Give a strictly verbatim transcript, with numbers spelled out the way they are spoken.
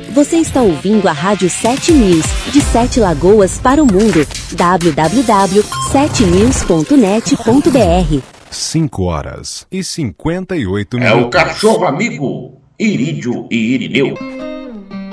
Você está ouvindo a Rádio sete News, de Sete Lagoas para o mundo. w w w ponto sete news ponto net ponto b r. cinco horas e cinquenta e oito minutos. É o cachorro amigo Irídio e Irineu.